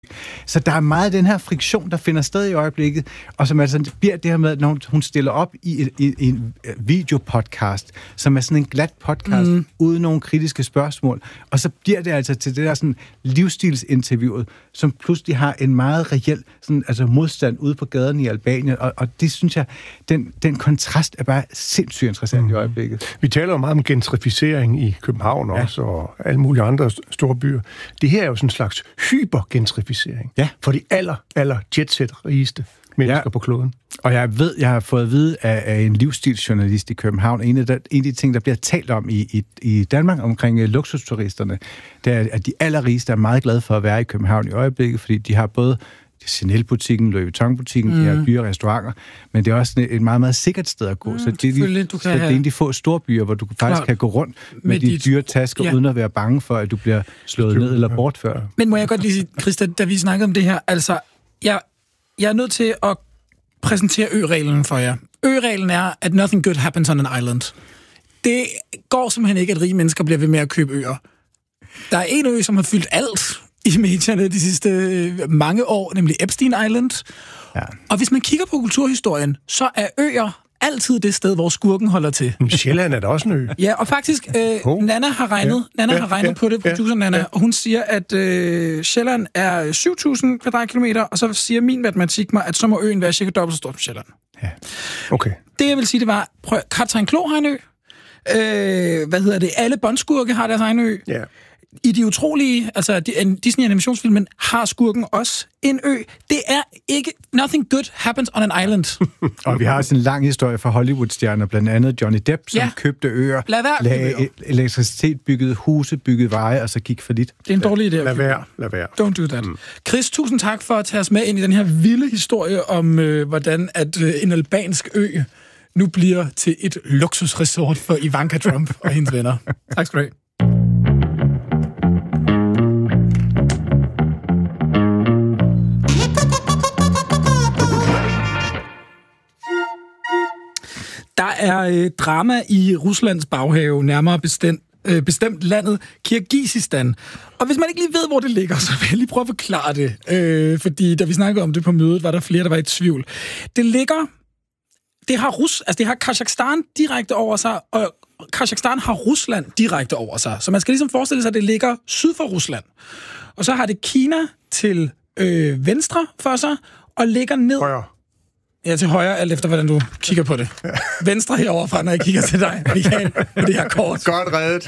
Så der er meget af den her friktion, der finder sted i øjeblikket, og som altså bliver det her med, når hun stiller op i en videopodcast, som er sådan en glat podcast, uden nogen kritiske spørgsmål, og så bliver det altså til det der sådan livsstilsinterviewet, som pludselig har en meget reel sådan, altså modstand ude på gaden i Albanien, og det synes jeg, den kontrast er bare sindssygt interessant i øjeblikket. Vi taler jo meget om gentrificering i København også, og alle mulige andre store byer. Det her er jo sådan en slags hypergentrificering for de aller jetset rigeste mennesker på kloden. Og jeg har fået at vide af en livsstilsjournalist i København, en af de ting, der bliver talt om i Danmark omkring luksusturisterne, det er, at de allerrigeste er meget glade for at være i København i øjeblikket, fordi de har både Chanel-butikken, Louis Vuitton-butikken, de har dyre restauranter, men det er også et meget, meget sikkert sted at gå. Så det er en af de få store byer, hvor du faktisk kan gå rundt med de dyre tasker, uden at være bange for, at du bliver slået ned eller bortført. Men må jeg godt lige sige, Christa, da vi snakkede om det her, altså, jeg er nødt til at præsentere ø-reglen for jer. Ø-reglen er, at nothing good happens on an island. Det går simpelthen ikke, at rige mennesker bliver ved med at købe øer. Der er en ø, som har fyldt alt i medierne de sidste mange år, nemlig Epstein Island. Ja. Og hvis man kigger på kulturhistorien, så er øer altid det sted, hvor skurken holder til. Sjælland er da også en ø. Ja, og faktisk, Nana har regnet på det, producer Nana, og hun siger, at Sjælland er 7.000 kvadratkilometer, og så siger min matematik mig, at så må øen være cirka dobbelt så stor som Sjælland. Ja. Okay. Det, jeg vil sige, det var, Kaptajn Klo har en ø. Alle båndskurke har deres egen ø. Ja. I de utrolige, altså Disney-animationsfilmen, har skurken også en ø. Det er ikke... Nothing good happens on an island. Og vi har også en lang historie fra Hollywood-stjerner, blandt andet Johnny Depp, som købte øer, lagde elektricitet, byggede huse, byggede veje, og så gik for lidt. Det er en dårlig idé. Lad være. Don't do that. Chris, tusind tak for at tage os med ind i den her vilde historie om, hvordan at en albansk ø nu bliver til et luksusresort for Ivanka Trump og hendes venner. Tak skal du have. Der er drama i Ruslands baghave, nærmere bestemt landet Kirgisistan. Og hvis man ikke lige ved, hvor det ligger, så vil jeg lige prøve at forklare det. Fordi da vi snakkede om det på mødet, var der flere, der var i tvivl. Det har Kazakhstan direkte over sig, og Kazakhstan har Rusland direkte over sig. Så man skal ligesom forestille sig, at det ligger syd for Rusland. Og så har det Kina til venstre for sig, og ligger ned... Højre. Ja, til højre, alt efter hvordan du kigger på det. Venstre heroverfra, når jeg kigger til dig, Michael, på det her kort. Godt reddet.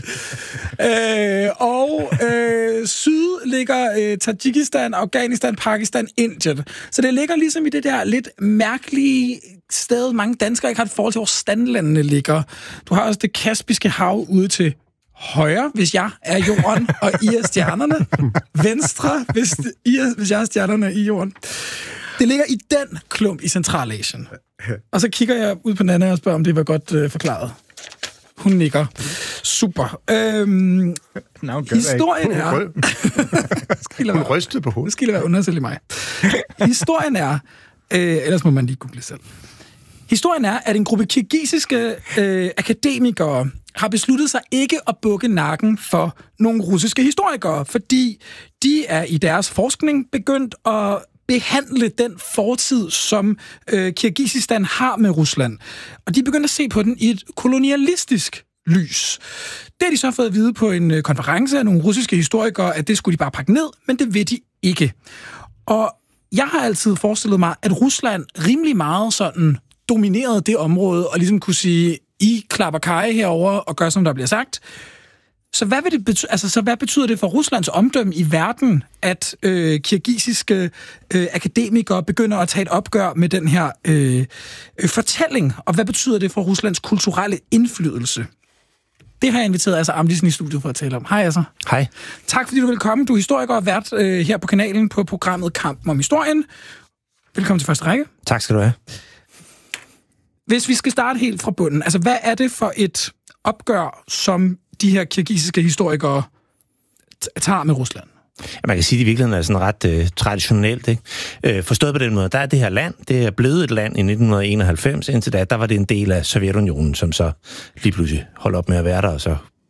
Syd ligger Tajikistan, Afghanistan, Pakistan, Indien. Så det ligger ligesom i det der lidt mærkelige sted, mange danskere ikke har et forhold til, hvor standlandene ligger. Du har også det Kaspiske hav ude til højre, hvis jeg er jorden, og I er stjernerne. Venstre, hvis jeg er stjernerne i jorden. Det ligger i den klump i Centralasien. Og så kigger jeg ud på Nana og spørger, om det var godt forklaret. Hun nikker. Super. Historien er... Hun rystede på hovedet. Det skal være undersøgt i mig. Historien er... ellers må man lige google selv. Historien er, at en gruppe kirgisiske akademikere har besluttet sig ikke at bukke nakken for nogle russiske historikere, fordi de er i deres forskning begyndt at behandle den fortid, som Kirgisistan har med Rusland. Og de begynder at se på den i et kolonialistisk lys. Det har de så fået at vide på en konference af nogle russiske historikere, at det skulle de bare pakke ned, men det vil de ikke. Og jeg har altid forestillet mig, at Rusland rimelig meget sådan dominerede det område, og ligesom kunne sige, I klapper kaj herover og gør, som der bliver sagt. Så hvad vil det betyde, hvad betyder det for Ruslands omdømme i verden, at kirgisiske akademikere begynder at tage et opgør med den her fortælling? Og hvad betyder det for Ruslands kulturelle indflydelse? Det har jeg inviteret Asser Amdisen i studiet for at tale om. Hej Asser. Hej. Tak fordi du vil komme. Du er historiker og vært her på kanalen på programmet Kampen om historien. Velkommen til første række. Tak skal du have. Hvis vi skal starte helt fra bunden, altså hvad er det for et opgør, som de her kirgisiske historikere tager med Rusland? Man kan sige, at det i virkeligheden er sådan ret traditionelt. Ikke? Forstået på den måde, der er det her land, det er blevet et land i 1991, indtil da, der var det en del af Sovjetunionen, som så lige pludselig holdt op med at være der, og så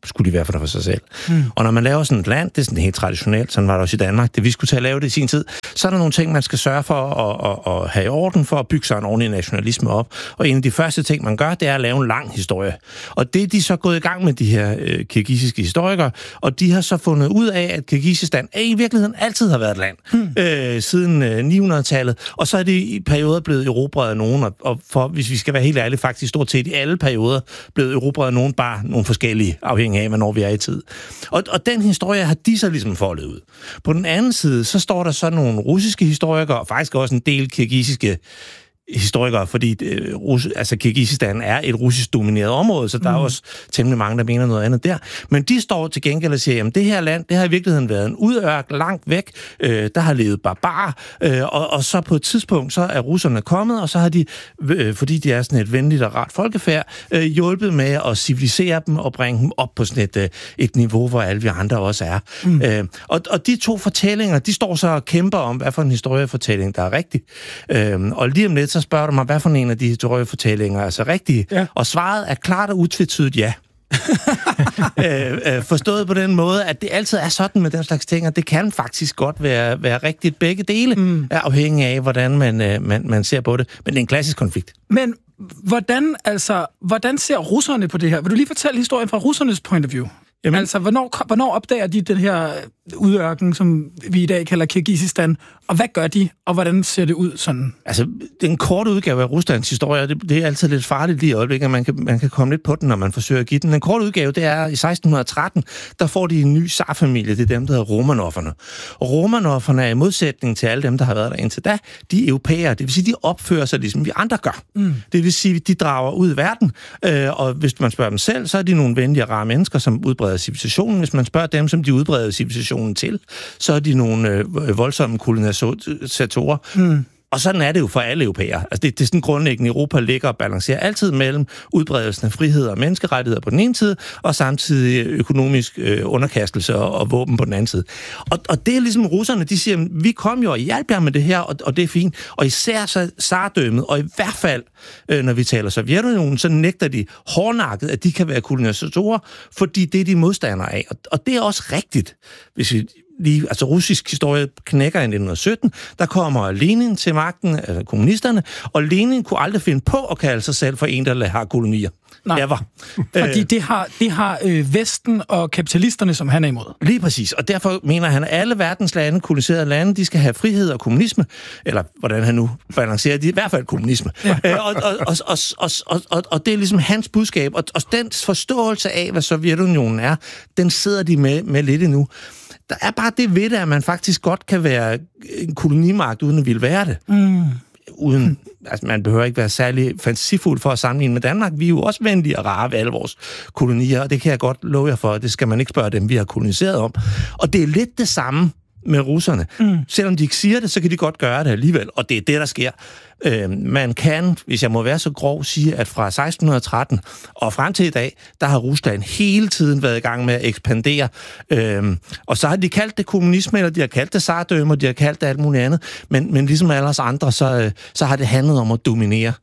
skulle de være for sig selv. Og når man laver sådan et land, det er sådan helt traditionelt, sådan var det også i Danmark, det vi skulle til at lave det i sin tid, så er der nogle ting, man skal sørge for at have i orden, for at bygge sig en ordentlig nationalisme op. Og en af de første ting, man gør, det er at lave en lang historie. Og det er de så gået i gang med, de her kirgisiske historikere, og de har så fundet ud af, at Kirgisistan i virkeligheden altid har været et land, siden 900-tallet, og så er det i perioder blevet erobret af nogen, og for, hvis vi skal være helt ærlige, faktisk stort set i alle perioder blevet erobret af nogen, bare nogle forskellige, afhængig af, hvornår vi er i tid. Og den historie har de så ligesom foldet ud. På den anden side, så står der så nogle russiske historikere, og faktisk også en del kirgisiske historikere, fordi Kirgisistan er et russisk domineret område, så der er også temmelig mange, der mener noget andet der. Men de står til gengæld og siger, at det her land, det har i virkeligheden været en udørk langt væk, der har levet barbarer, og så på et tidspunkt, så er russerne kommet, og så har de, fordi de er sådan et venligt og rart folkefærd, hjulpet med at civilisere dem og bringe dem op på sådan et niveau, hvor alle vi andre også er. Og de to fortællinger, de står så og kæmper om, hvad for en historiefortælling, der er rigtig. Og lige om lidt, så spørger du mig, hvad for en af de historiefortællinger er så rigtige? Ja. Og svaret er klart og utvetydigt ja. Forstået på den måde, at det altid er sådan med den slags ting, og det kan faktisk godt være rigtigt begge dele, afhængig af, hvordan man ser på det. Men det er en klassisk konflikt. Men hvordan ser russerne på det her? Vil du lige fortælle historien fra russernes point of view? Jamen. Altså, hvornår opdager de den her udørken, som vi i dag kalder Kirgisistan, og hvad gør de, og hvordan ser det ud sådan? Altså, den korte udgave af Ruslands historie, det er altid lidt farligt lige i øjeblikket, man kan komme lidt på den, når man forsøger at give den. Den korte udgave, det er i 1613, der får de en ny zarfamilie, det er dem, der hedder Romanofferne. Og Romanofferne er i modsætning til alle dem, der har været der indtil da, de er europæere, det vil sige, de opfører sig ligesom vi andre gør. Det vil sige, de drager ud i verden, og hvis man spørger dem selv, så er de nogle venlige og rare mennesker, som udbreder civilisationen. Hvis man spørger dem, som de udbreder civilisationen til, så er de nogle voldsomme kolonisatorer. Og sådan er det jo for alle europæere. Altså det er sådan grundlæggende, Europa ligger og balancerer altid mellem udbredelsen af frihed og menneskerettigheder på den ene side, og samtidig økonomisk underkastelse og våben på den anden side. Og det er ligesom russerne, de siger, vi kom jo og hjalp jer med det her, og det er fint. Og især så Tsardømmet, og i hvert fald, når vi taler Sovjetunionen, så nægter de hårdnakket, at de kan være kolonisatorer, fordi det er de modstandere af. Og det er også rigtigt, hvis vi russisk historie knækker i 1917, der kommer Lenin til magten, altså kommunisterne, og Lenin kunne aldrig finde på at kalde sig selv for en, der har kolonier. Nej, ever. Fordi det har Vesten og kapitalisterne, som han er imod. Lige præcis, og derfor mener han, at alle verdens lande, koloniserede lande, de skal have frihed og kommunisme, eller hvordan han nu balancerer det, i hvert fald kommunisme. Ja. Og det er ligesom hans budskab, og den forståelse af, hvad Sovjetunionen er, den sidder de med lidt endnu. Der er bare det ved det, at man faktisk godt kan være en kolonimagt, uden at ville være det. Uden, altså man behøver ikke være særlig fantasifuld for at sammenligne med Danmark. Vi er jo også venlige og rare ved alle vores kolonier, og det kan jeg godt love jer for, det skal man ikke spørge dem, vi har koloniseret om. Og det er lidt det samme med russerne. Selvom de ikke siger det, så kan de godt gøre det alligevel, og det er det, der sker. Man kan, hvis jeg må være så grov, sige, at fra 1613 og frem til i dag, der har Rusland hele tiden været i gang med at ekspandere. Og så har de kaldt det kommunisme, eller de har kaldt det tsardømme, og de har kaldt det alt muligt andet. Men ligesom alle os andre, så har det handlet om at dominere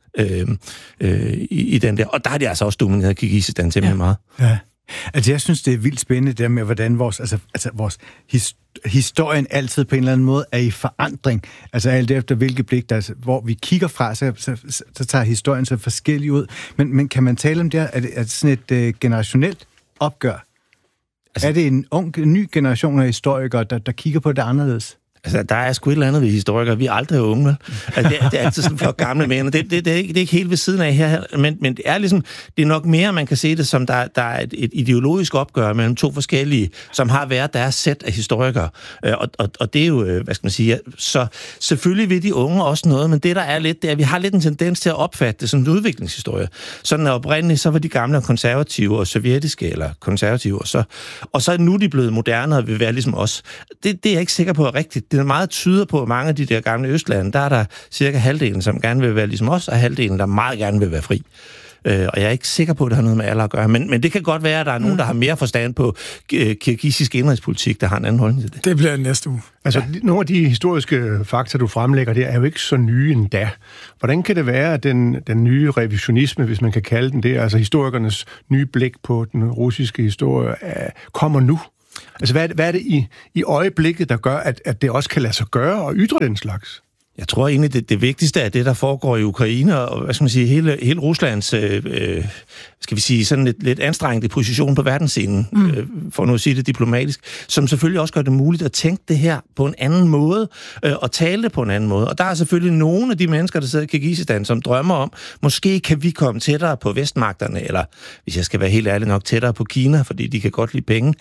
i den der. Og der har de altså også domineret Kirgisistan temmelig meget. Ja. Altså, jeg synes, det er vildt spændende, det med, hvordan vores historien altid på en eller anden måde er i forandring. Altså, alt efter hvilket blik, hvor vi kigger fra, så tager historien så forskellig ud. Men kan man tale om det her? Er det sådan et generationelt opgør? Altså, er det en ny generation af historikere, der kigger på det anderledes? Altså, der er sgu et eller andet ved historikere. Vi er aldrig unge, vel? Altså, det er altid sådan for gamle mænd. Det er ikke helt ved siden af her, men det er ligesom, det er nok mere, man kan se det som, der er et ideologisk opgør mellem to forskellige, som har været deres sæt af historikere. Og det er jo, hvad skal man sige, så selvfølgelig vil de unge også noget, men det der er lidt, det er, at vi har lidt en tendens til at opfatte det som en udviklingshistorie. Sådan at oprindeligt, så var de gamle konservative og sovjetiske, eller konservative, og så er nu de blevet moderne og vil være ligesom os. Det er jeg ikke sikker på er rigtigt. Det er meget tyder på, at mange af de der gamle østlande, der er der cirka halvdelen, som gerne vil være ligesom os, og halvdelen, der meget gerne vil være fri. Og jeg er ikke sikker på, at det har noget med alder at gøre. Men det kan godt være, at der er nogen, der har mere forstand på kirgisisk indrigspolitik, der har en anden holdning til det. Det bliver næste uge. Altså, nogle af de historiske fakta, du fremlægger, det er jo ikke så nye endda. Hvordan kan det være, at den nye revisionisme, hvis man kan kalde den det, altså historikernes nye blik på den russiske historie, kommer nu? Altså, hvad er det i øjeblikket, der gør, at det også kan lade sig gøre og ytre den slags? Jeg tror egentlig, det vigtigste er det, der foregår i Ukraine, og hvad skal man sige, hele Ruslands, skal vi sige, sådan lidt anstrengte position på verdensscenen, for nu at sige det diplomatisk, som selvfølgelig også gør det muligt at tænke det her på en anden måde, og tale det på en anden måde. Og der er selvfølgelig nogle af de mennesker, der sidder i Kirgisistan, som drømmer om, måske kan vi komme tættere på vestmagterne, eller hvis jeg skal være helt ærlig nok, tættere på Kina, fordi de kan godt lide penge.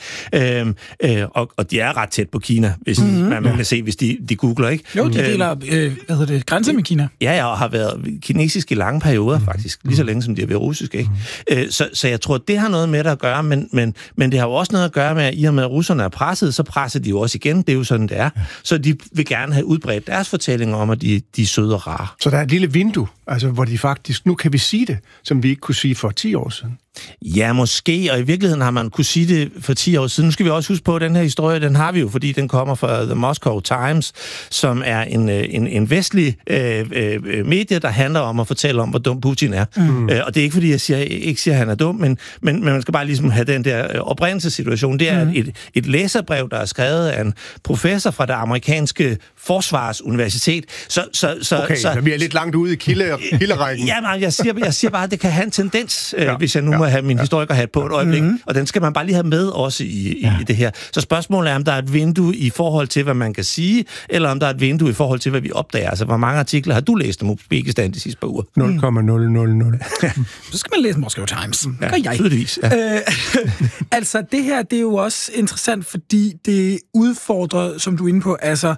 Og de er ret tæt på Kina, hvis man kan se, hvis de googler, ikke? Jo, de deler grænser med Kina. Ja, og har været kinesisk i lange perioder, faktisk. Lige så længe, som de har været russisk, ikke? Så jeg tror, det har noget med det at gøre, men det har jo også noget at gøre med, at i og med, at russerne er presset, så presser de jo også igen. Det er jo sådan, det er. Så de vil gerne have udbredt deres fortællinger om, at de er søde og rare. Så der er et lille vindue, altså, hvor de faktisk, nu kan vi sige det, som vi ikke kunne sige for 10 år siden. Ja, måske, og i virkeligheden har man kunne sige det for 10 år siden. Nu skal vi også huske på, at den her historie, den har vi jo, fordi den kommer fra The Moscow Times, som er en vestlig medie, der handler om at fortælle om, hvor dum Putin er. Og det er ikke, fordi jeg ikke siger, at han er dum, men man skal bare ligesom have den der oprindelsessituation. Det er et læserbrev, der er skrevet af en professor fra det amerikanske forsvarsuniversitet. Så vi er lidt langt ude i kilderækken. Ja, men jeg siger bare, at det kan have en tendens, hvis jeg nu må have min historikerhat på et øjeblik, og den skal man bare lige have med også i det her. Så spørgsmålet er, om der er et vindue i forhold til, hvad man kan sige, eller om der er et vindue i forhold til, hvad vi opdager. Altså, hvor mange artikler har du læst om Uzbekistan de sidste par uger? 0,000. Så skal man læse Moscow Times. Ja, tydeligvis. Ja. Altså, det her, det er jo også interessant, fordi det udfordrer, som du er inde på, altså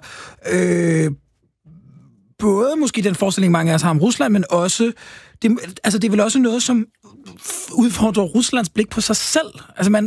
både måske den forestilling, mange af os har om Rusland, men også det er vel også noget, som udfordrer Ruslands blik på sig selv. Altså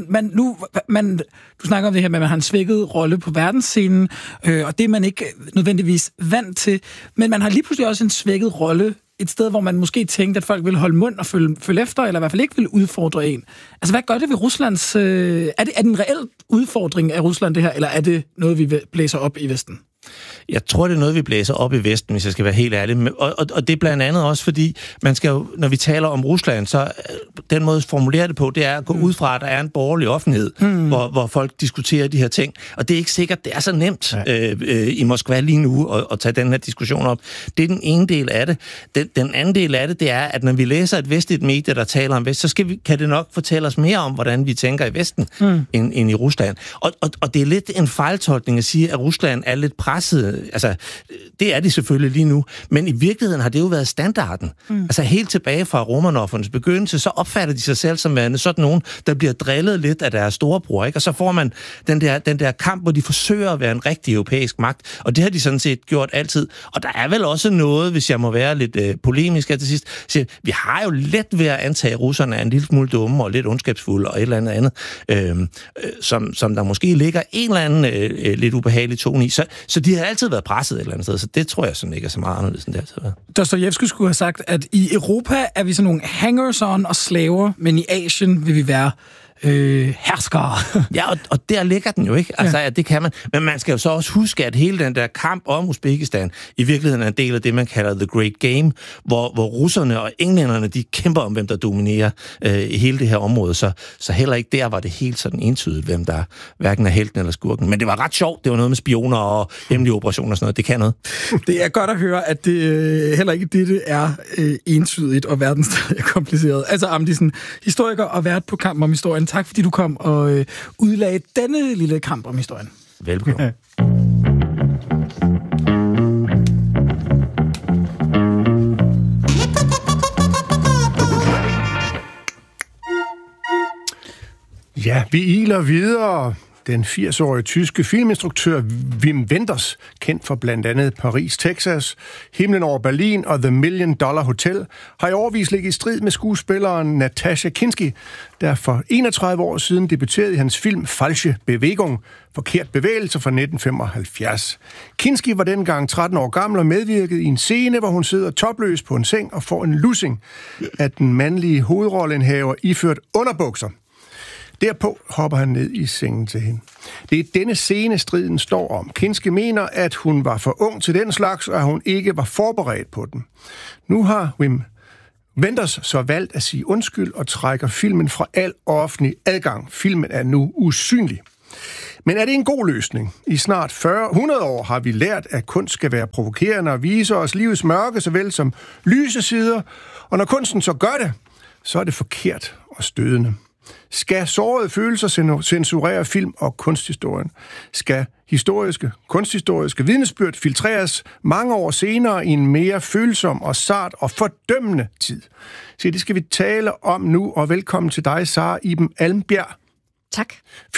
du snakker om det her med, at man har en svækket rolle på verdensscenen, og det er man ikke nødvendigvis vant til, men man har lige pludselig også en svækket rolle et sted, hvor man måske tænkte, at folk ville holde mund og følge efter, eller i hvert fald ikke ville udfordre en. Altså, hvad gør det ved Ruslands... Er det en reel udfordring af Rusland, det her, eller er det noget, vi blæser op i Vesten? Jeg tror, det er noget, vi blæser op i Vesten, hvis jeg skal være helt ærlig. Og det er blandt andet også, fordi man skal jo, når vi taler om Rusland, så den måde at formulere det på, det er at gå ud fra, at der er en borgerlig offentlighed, hvor folk diskuterer de her ting. Og det er ikke sikkert, det er så nemt i Moskva lige nu at tage den her diskussion op. Det er den ene del af det. Den anden del af det, det er, at når vi læser et vestligt medie, der taler om Vest, så kan det nok fortælle os mere om, hvordan vi tænker i Vesten, end i Rusland. Og det er lidt en fejltolkning at sige, at Rusland er lidt presset. Altså, det er de selvfølgelig lige nu, men i virkeligheden har det jo været standarden. Altså, helt tilbage fra Romanovens begyndelse, så opfatter de sig selv som værende sådan nogen, der bliver drillet lidt af deres storebror, ikke? Og så får man den der kamp, hvor de forsøger at være en rigtig europæisk magt, og det har de sådan set gjort altid. Og der er vel også noget, hvis jeg må være lidt polemisk her til sidst, så vi har jo let ved at antage, at russerne er en lille smule dumme og lidt ondskabsfulde og et eller andet, som der måske ligger en eller anden lidt ubehagelig tone i. Så de har altid været presset et eller andet sted, så det tror jeg sådan ikke er så meget anderledes end det altid har været. Dostojevskij skulle have sagt, at i Europa er vi sådan nogle hangers-on og slaver, men i Asien vil vi være herskere. Ja, og der ligger den jo ikke. Altså, ja, det kan man. Men man skal jo så også huske, at hele den der kamp om Uzbekistan i virkeligheden er en del af det, man kalder The Great Game, hvor russerne og englænderne, de kæmper om, hvem der dominerer hele det her område. Så heller ikke der var det helt sådan entydigt, hvem der hverken er helten eller skurken. Men det var ret sjovt. Det var noget med spioner og hemmelige operationer og sådan noget. Det kan noget. Det er godt at høre, at det heller ikke det er entydigt, og verden stadig er kompliceret. Altså, Amdisen, historiker og vært på Kamp om historien. Tak fordi du kom og udlagde denne lille kamp om historien. Velkommen. Ja, vi iler videre Den 80-årige tyske filminstruktør Wim Wenders, kendt for blandt andet Paris, Texas, Himlen over Berlin og The $1 Million Hotel, har i årevis ligget i strid med skuespilleren Natascha Kinski, der for 31 år siden debuterede i hans film Falsche Bewegung, forkert bevægelse fra 1975. Kinski var dengang 13 år gammel og medvirkede i en scene, hvor hun sidder topløs på en seng og får en lussing af den mandlige hovedrolleindhaver iført underbukser. Derpå hopper han ned i sengen til hende. Det er denne scene, striden står om. Kinski mener, at hun var for ung til den slags, og at hun ikke var forberedt på den. Nu har Wim Wenders så valgt at sige undskyld og trækker filmen fra al offentlig adgang. Filmen er nu usynlig. Men er det en god løsning? I snart 100 år har vi lært, at kunst skal være provokerende og vise os livets mørke, såvel som lyse sider. Og når kunsten så gør det, så er det forkert og stødende. Skal sårede følelser censurere film- og kunsthistorien? Skal kunsthistoriske vidnesbyrd filtreres mange år senere i en mere følsom og sart og fordømmende tid? Så det skal vi tale om nu, og velkommen til dig, Sara Iben Almbjerg. Tak.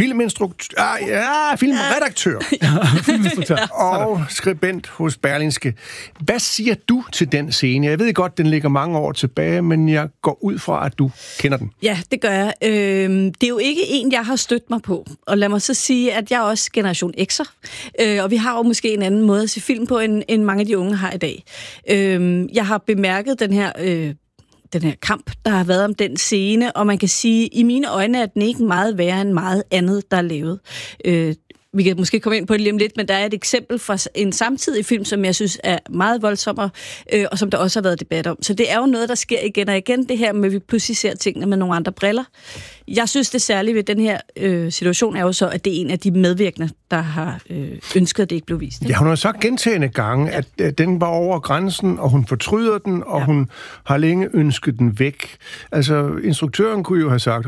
Filmredaktør. Og skribent hos Berlingske. Hvad siger du til den scene? Jeg ved godt, den ligger mange år tilbage, men jeg går ud fra, at du kender den. Ja, det gør jeg. Det er jo ikke en, jeg har stødt mig på. Og lad mig så sige, at jeg er også generation X'er. Og vi har jo måske en anden måde at se film på, end mange af de unge har i dag. Jeg har bemærket den her kamp, der har været om den scene, og man kan sige, i mine øjne er den ikke meget værre end meget andet, der er lavet. Vi kan måske komme ind på det lige om lidt, men der er et eksempel fra en samtidig film, som jeg synes er meget voldsommere, og som der også har været debat om. Så det er jo noget, der sker igen og igen, det her med, at vi pludselig ser tingene med nogle andre briller. Jeg synes, det særlige ved den her situation er jo så, at det er en af de medvirkende, der har ønsket, at det ikke blev vist. Ikke? Ja, hun har sagt gentagne gange, at den var over grænsen, og hun fortryder den, og hun har længe ønsket den væk. Altså, instruktøren kunne jo have sagt,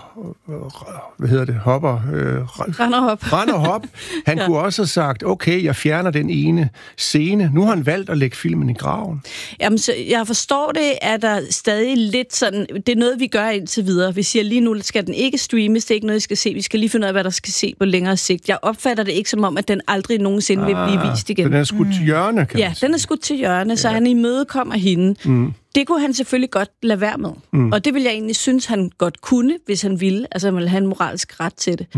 Rend og hop. Han kunne også have sagt, okay, jeg fjerner den ene scene. Nu har han valgt at lægge filmen i graven. Jamen, så jeg forstår det, at der stadig lidt sådan, det er noget, vi gør indtil videre. Vi siger lige nu, skal den ikke streames, det er ikke noget, I skal se. Vi skal lige finde ud af, hvad der skal se på længere sigt. Jeg opfatter det ikke som om, at den aldrig nogensinde vil blive vist igen. Den er skudt til hjørne, kan man sige. Den er skudt til hjørne, så han imødekommer hende. Det kunne han selvfølgelig godt lade være med. Og det vil jeg egentlig synes, han godt kunne, hvis han ville. Altså, han ville have en moralsk ret til det.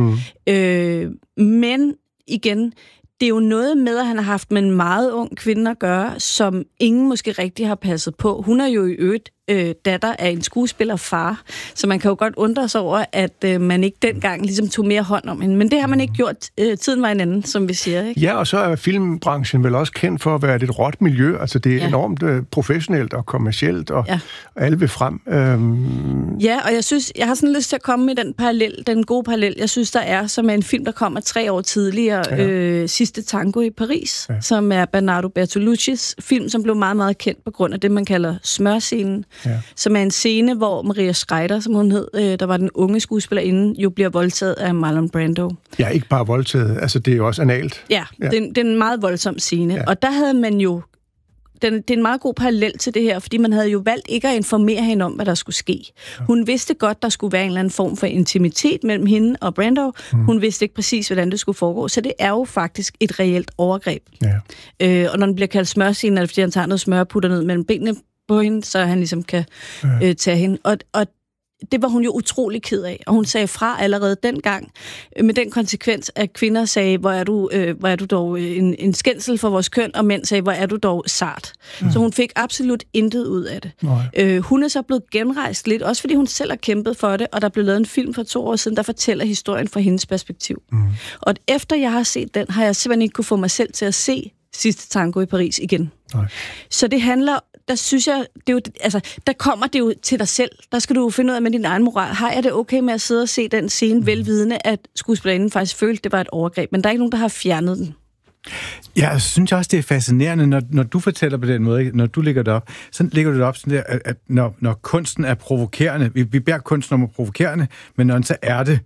Men igen, det er jo noget med, at han har haft med en meget ung kvinde at gøre, som ingen måske rigtig har passet på. Hun er jo i øvrigt datter af en skuespillerfar, så man kan jo godt undre sig over, at man ikke dengang ligesom tog mere hånd om hende. Men det har man ikke gjort. Tiden var en anden, som vi siger. Ikke? Ja, og så er filmbranchen vel også kendt for at være et råt miljø. Altså det er enormt professionelt og kommercielt, og alle vil frem. Ja, og jeg har sådan lyst til at komme med den gode parallel, jeg synes, der er, som er en film, der kommer 3 år tidligere, Sidste Tango i Paris, som er Bernardo Bertolucci's film, som blev meget, meget kendt på grund af det, man kalder smørscenen. Som er en scene, hvor Maria Schreider, som hun hed, der var den unge skuespillerinde, jo bliver voldtaget af Marlon Brando. Ja, ikke bare voldtaget, altså det er jo også analt. Ja. Det er en meget voldsom scene. Og der havde man jo, det er en meget god parallel til det her, fordi man havde jo valgt ikke at informere hende om, hvad der skulle ske. Hun vidste godt, der skulle være en eller anden form for intimitet mellem hende og Brando. Hun vidste ikke præcis, hvordan det skulle foregå. Så det er jo faktisk et reelt overgreb. Og når den bliver kaldt smørscenen, er det fordi, han tager noget smør og putter ned mellem benene på hende, så han ligesom kan tage hende. Og det var hun jo utrolig ked af, og hun sagde fra allerede dengang, med den konsekvens, at kvinder sagde, hvor er du dog en skændsel for vores køn, og mænd sagde, hvor er du dog sart. Så hun fik absolut intet ud af det. Hun er så blevet genrejst lidt, også fordi hun selv har kæmpet for det, og der blev lavet en film for 2 år siden, der fortæller historien fra hendes perspektiv. Og efter jeg har set den, har jeg simpelthen ikke kunne få mig selv til at se Sidste Tango i Paris igen. Så det handler, der synes jeg, det er jo, altså, der kommer det jo til dig selv. Der skal du jo finde ud af med din egen moral. Har jeg det okay med at sidde og se den scene, velvidende, at skuespillerinden faktisk følte, det var et overgreb, men der er ikke nogen, der har fjernet den. Jeg synes også, det er fascinerende, når du fortæller på den måde, når du lægger det op, så lægger du det op sådan der, at når kunsten er provokerende, vi beder kunsten om at provokerende, men når den så er det,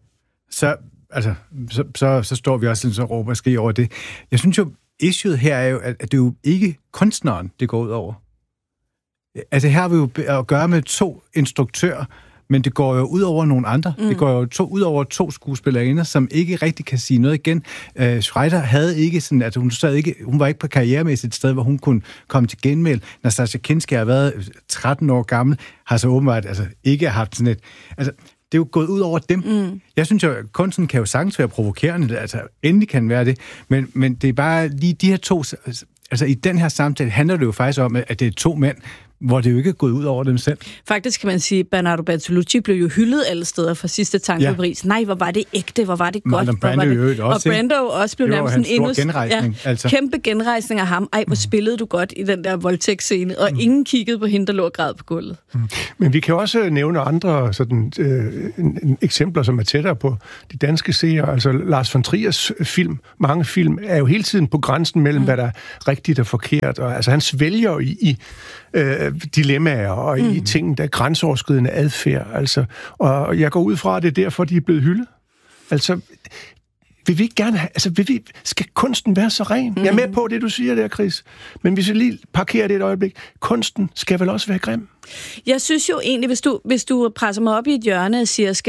så står vi også sådan så råber og skriger over det. Jeg synes jo, issuet her er jo, at det er jo ikke kunstneren, det går ud over. Altså her har vi jo at gøre med 2 instruktører, men det går jo ud over nogle andre. Det går jo ud over 2 skuespillerinder, som ikke rigtig kan sige noget igen. Schreider havde ikke sådan, altså hun var ikke på karrieremæssigt sted, hvor hun kunne komme til genmæld. Nastassja Kinski har været 13 år gammel, har så åbenbart ikke haft sådan et... Altså, det er jo gået ud over dem. Jeg synes jo, at kunsten kan jo sagtens være provokerende, altså endelig kan være det, men det er bare lige de her 2... Altså i den her samtale handler det jo faktisk om, at det er 2 mænd, hvor det jo ikke er gået ud over dem selv. Faktisk kan man sige, at Bernardo Bertolucci blev jo hyldet alle steder fra sidste tanke i Paris. Nej, hvor var det ægte, hvor var det godt. Og Brando også blev nærmest en endnu kæmpe genrejsning af ham. Ej, hvor spillede du godt i den der voldtægtsscene, og ingen kiggede på hende, der lå og græd på gulvet. Men vi kan også nævne andre sådan, eksempler, som er tættere på de danske seere. Altså Lars von Triers film, mange film, er jo hele tiden på grænsen mellem, hvad der er rigtigt og forkert. Og, altså han svælger i dilemmaer og i ting, der er grænseoverskridende adfærd. Altså, og jeg går ud fra, at det er derfor, de er blevet hyldet. Altså, vil vi ikke gerne have... Altså, skal kunsten være så ren? Jeg er med på det, du siger der, Chris. Men hvis vi lige parkerer det et øjeblik, kunsten skal vel også være grim? Jeg synes jo egentlig, hvis du presser mig op i et hjørne og siger,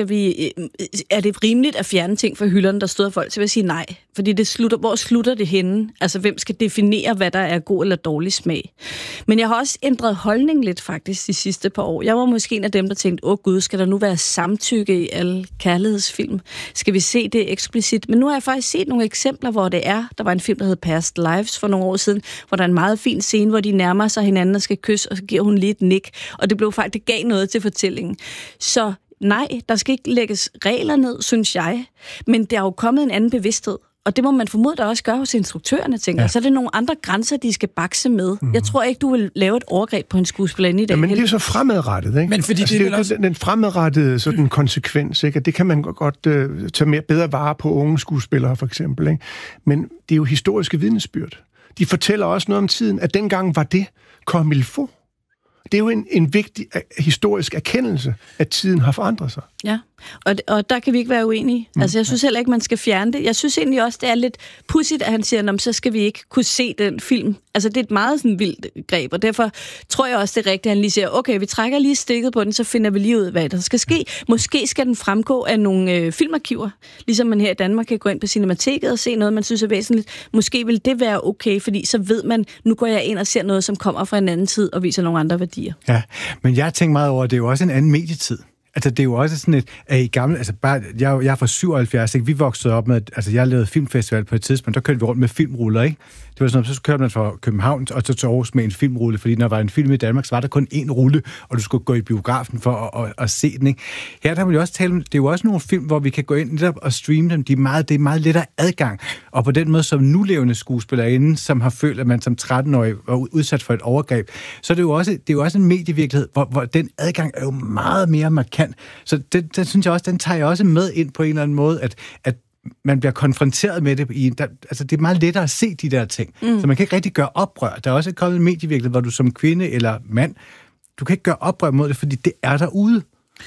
er det rimeligt at fjerne ting fra hylderne, der støder folk, så vil jeg sige nej. Fordi hvor slutter det henne? Altså, hvem skal definere, hvad der er god eller dårlig smag? Men jeg har også ændret holdning lidt faktisk de sidste par år. Jeg var måske en af dem, der tænkte, gud, skal der nu være samtykke i alle kærlighedsfilm? Skal vi se det eksplicit? Men nu har jeg faktisk set nogle eksempler, hvor det er. Der var en film, der hed Past Lives for nogle år siden, hvor der er en meget fin scene, hvor de nærmer sig hinanden og skal kysse, og så giver hun lige et nik. Og det gav noget til fortællingen. Så nej, der skal ikke lægges regler ned, synes jeg. Men der er jo kommet en anden bevidsthed. Og det må man formode, der også gør hos instruktørerne, tænker jeg. Så er det nogle andre grænser, de skal bakse med. Jeg tror ikke, du vil lave et overgreb på en skuespillerinde i dag. Ja, men det er så fremadrettet, ikke? Men fordi det er også... den fremadrettede sådan konsekvens, ikke? Det kan man godt tage bedre vare på unge skuespillere, for eksempel, ikke? Men det er jo historiske vidnesbyrd. De fortæller også noget om tiden, at dengang var det comme il faut. Det er jo en vigtig historisk erkendelse, at tiden har forandret sig. Ja, og der kan vi ikke være uenige. Altså, jeg synes heller ikke, man skal fjerne det. Jeg synes egentlig også, det er lidt pudsigt, at han siger, så skal vi ikke kunne se den film. Altså, det er et meget sådan vildt greb, og derfor tror jeg også, det er rigtigt, at han lige siger, okay, vi trækker lige stikket på den, så finder vi lige ud, hvad der skal ske. Måske skal den fremgå af nogle filmarkiver, ligesom man her i Danmark kan gå ind på Cinemateket og se noget, man synes er væsentligt. Måske vil det være okay, fordi så ved man, nu går jeg ind og ser noget, som kommer fra en anden tid og viser nogle andre værdier. Ja, men jeg tænker meget over, at det er jo også en anden medietid. Altså, det er jo også sådan at i gamle... Altså, jeg er fra 77, ikke? Vi voksede op med... Altså, jeg lavede filmfestival på et tidspunkt, der kørte vi rundt med filmruller, ikke? Det var sådan, så kørte man fra København og så til Aarhus med en filmrulle, fordi når der var en film i Danmark, så var der kun én rulle, og du skulle gå i biografen for at se den, ikke? Her der har man jo også talt om, det er jo også nogle film, hvor vi kan gå ind og streame dem. Det er meget lettere adgang. Og på den måde, som nulevende skuespillerinde, som har følt, at man som 13-årig var udsat for et overgreb, så det er jo også en medievirkelighed, hvor den adgang er jo meget mere markant. Så den synes jeg også, den tager jeg også med ind på en eller anden måde, at man bliver konfronteret med det. Altså, det er meget lettere at se de der ting. Så man kan ikke rigtig gøre oprør. Der er også kommet en medievirkelighed, hvor du som kvinde eller mand, du kan ikke gøre oprør mod det, fordi det er derude.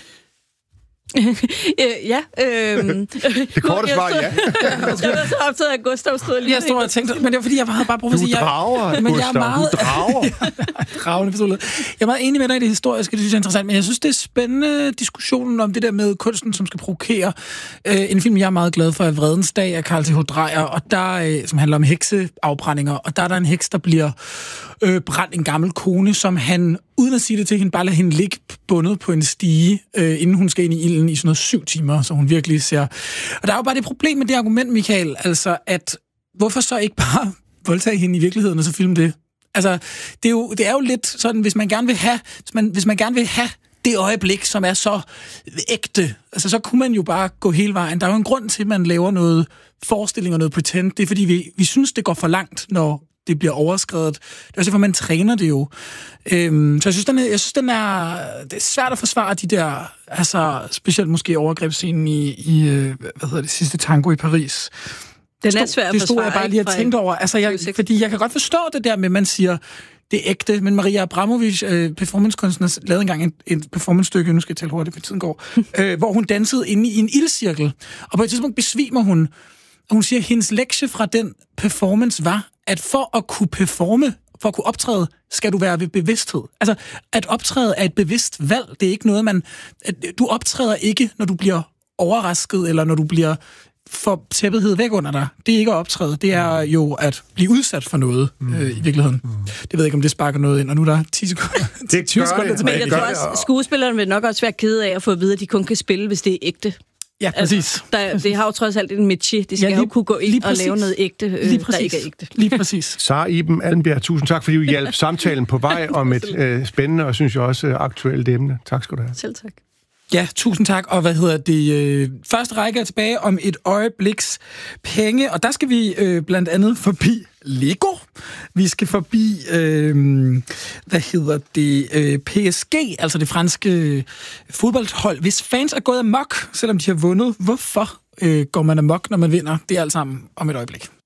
Ja. Det korte svar, ja. Jeg var så optaget af, at Gustav stod lige. Jeg stod og tænkte, men det var fordi, jeg havde bare brug for at sige... Du drager, Gustav, du drager. Jeg er meget enig med dig i det historiske, det synes jeg er interessant, men jeg synes, det er spændende diskussionen om det der med kunsten, som skal provokere. En film, jeg er meget glad for, er Vredens Dag af Carl Th. Dreyer, og der, som handler om hekseafbrændinger, og der er en heks, der bliver brændt, en gammel kone, som han, uden at sige det til hende, bare lader hende ligge bundet på en stige, inden hun skal ind i ilden i sådan noget 7 timer, så hun virkelig ser... Og der er jo bare det problem med det argument, Michael, altså at hvorfor så ikke bare voldtage hende i virkeligheden, og så filme det? Altså, det er jo lidt sådan, hvis man gerne vil have det øjeblik, som er så ægte, altså så kunne man jo bare gå hele vejen. Der er jo en grund til, at man laver noget forestilling og noget pretend. Det er, fordi vi synes, det går for langt, når det bliver overskredet. Det er også derfor, man træner det jo. Så jeg synes, det er svært at forsvare de der, altså specielt måske overgrebsscenen i sidste tango i Paris. Den er svært at forsvare. Det stod jeg bare lige og tænkte over. Altså, fordi jeg kan godt forstå det der med, man siger, det er ægte, men Maria Abramovic, performancekunstner, lavede engang et performancestykke, nu skal jeg tale hurtigt, for tiden går, hvor hun dansede inde i en ildcirkel, og på et tidspunkt besvimer hun, og hun siger, at hendes lektie fra den performance var, at for at kunne performe for at kunne optræde, skal du være ved bevidsthed. Altså, at optræde er et bevidst valg. Det er ikke noget, du optræder ikke, når du bliver overrasket, eller når du bliver for tæppet hed væk under dig. Det er ikke at optræde. Det er jo at blive udsat for noget, i virkeligheden. Det ved jeg ikke, om det sparker noget ind, og nu er der 10 sekunder. Det 20 sekunder tilbage. Men jeg tror også, skuespillerne vil nok også være kede af at få at vide, at de kun kan spille, hvis det er ægte. Ja, præcis. Altså, det har jo trods alt en métier. De skal jo kunne gå ind og lave noget ægte, der ikke er ægte. Lige præcis. Sara Iben Allenbjerg, tusind tak, fordi du hjalp samtalen på vej om et spændende og, synes jeg, også aktuelt emne. Tak skal du have. Selv tak. Ja, tusind tak. Og første række er tilbage om et øjebliks penge, og der skal vi blandt andet forbi Lego. Vi skal forbi, PSG, altså det franske fodboldhold, hvis fans er gået amok, selvom de har vundet. Hvorfor går man amok, når man vinder? Det er alt sammen om et øjeblik.